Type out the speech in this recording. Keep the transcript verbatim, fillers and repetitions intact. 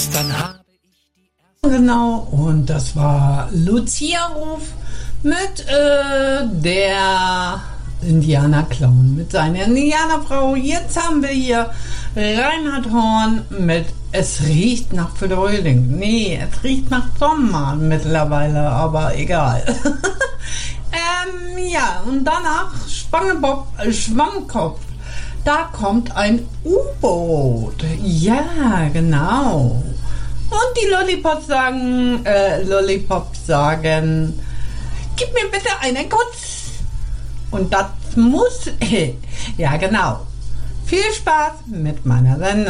Gestern habe Genau, und das war Lucia Ruf mit äh, der Indianer-Clown, mit seiner Indianerfrau. Jetzt haben wir hier Reinhard Horn mit Es riecht nach Frühling. Nee, es riecht nach Sommer mittlerweile, aber egal. ähm, ja, und danach Spangebob, äh, Schwammkopf. Da kommt ein U-Boot. Ja, genau. Und die Lollipops sagen, äh, Lollipops sagen, gib mir bitte einen Kuss. Und das muss, ja genau. Viel Spaß mit meiner Sendung.